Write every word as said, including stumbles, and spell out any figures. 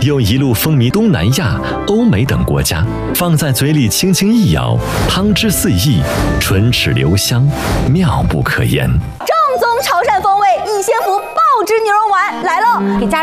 又一路风靡东南亚、欧美等国家。放在嘴里轻轻一咬，汤汁四溢，唇齿留香，妙不可言。 这